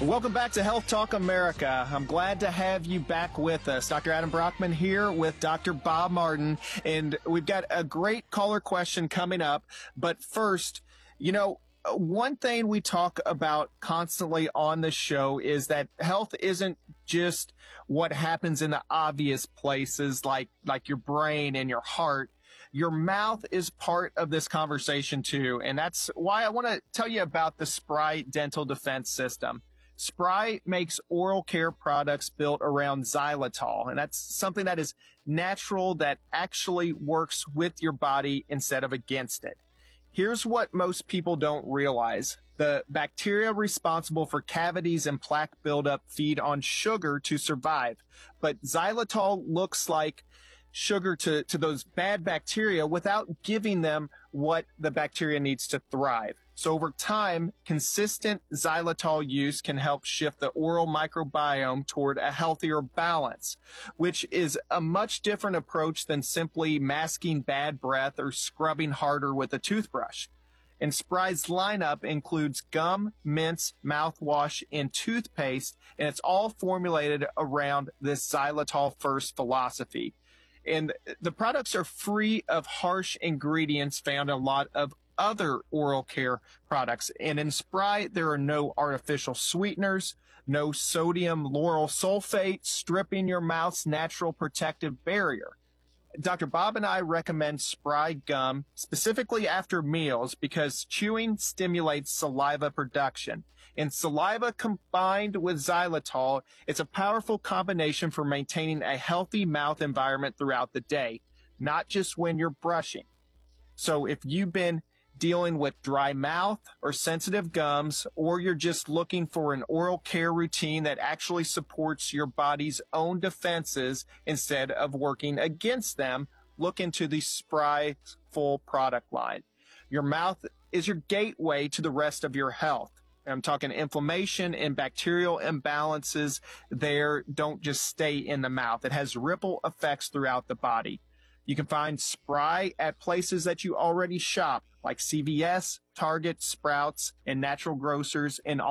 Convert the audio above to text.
Welcome back to Health Talk America. I'm glad to have you back with us. Dr. Adam Brockman here with Dr. Bob Martin, and we've got a great caller question coming up. But first, one thing we talk about constantly on the show is that health isn't just what happens in the obvious places like your brain and your heart. Your mouth is part of this conversation too, and that's why I want to tell you about the Spry Dental Defense System. Spry makes oral care products built around xylitol, and that's something that is natural, that actually works with your body instead of against it. Here's what most people don't realize. The bacteria responsible for cavities and plaque buildup feed on sugar to survive, but xylitol looks like sugar to those bad bacteria without giving them what the bacteria needs to thrive. So over time, consistent xylitol use can help shift the oral microbiome toward a healthier balance, which is a much different approach than simply masking bad breath or scrubbing harder with a toothbrush. And Spry's lineup includes gum, mints, mouthwash, and toothpaste, and it's all formulated around this xylitol first philosophy. And the products are free of harsh ingredients found in a lot of other oral care products. And in Spry, there are no artificial sweeteners, no sodium lauryl sulfate, stripping your mouth's natural protective barrier. Dr. Bob and I recommend Spry gum specifically after meals because chewing stimulates saliva production. And saliva combined with xylitol, it's a powerful combination for maintaining a healthy mouth environment throughout the day, not just when you're brushing. So if you've been dealing with dry mouth or sensitive gums, or you're just looking for an oral care routine that actually supports your body's own defenses instead of working against them, look into the Spry full product line. Your mouth is your gateway to the rest of your health. I'm talking inflammation and bacterial imbalances there don't just stay in the mouth. It has ripple effects throughout the body. You can find Spry at places that you already shop, like CVS, Target, Sprouts, and natural grocers in